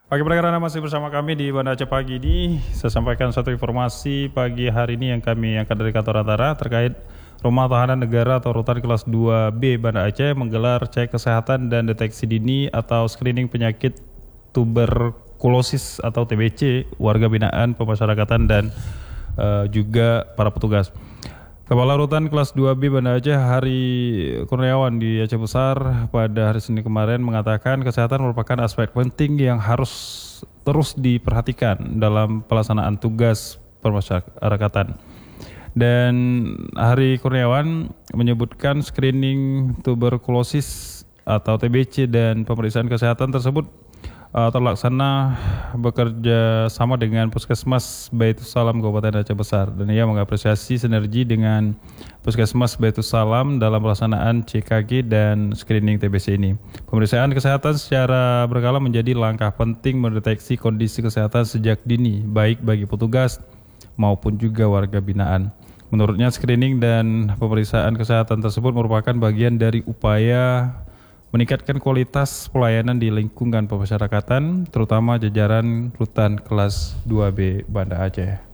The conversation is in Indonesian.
Pagi pendengar, Anda masih bersama kami di Banda Aceh Pagi ini. Saya sampaikan satu informasi pagi hari ini yang kami angkat dari kantor Antara terkait Rumah Tahanan Negara atau Rutan Kelas 2B Banda Aceh menggelar cek kesehatan dan deteksi dini atau screening penyakit tuberkulosis atau TBC warga binaan pemasyarakatan dan juga para petugas. Kepala Rutan Kelas 2B Banda Aceh Hari Kurniawan di Aceh Besar pada hari Senin kemarin mengatakan kesehatan merupakan aspek penting yang harus terus diperhatikan dalam pelaksanaan tugas pemasyarakatan. Dan Hari Kurniawan menyebutkan screening tuberkulosis atau TBC dan pemeriksaan kesehatan tersebut terlaksana bekerja sama dengan Puskesmas Baitus Salam Kabupaten Aceh Besar, dan ia mengapresiasi sinergi dengan Puskesmas Baitus Salam dalam pelaksanaan CKG dan screening TBC ini. Pemeriksaan kesehatan secara berkala menjadi langkah penting mendeteksi kondisi kesehatan sejak dini baik bagi petugas maupun juga warga binaan. Menurutnya screening dan pemeriksaan kesehatan tersebut merupakan bagian dari upaya meningkatkan kualitas pelayanan di lingkungan pemasyarakatan, terutama jajaran Rutan Kelas 2B Banda Aceh.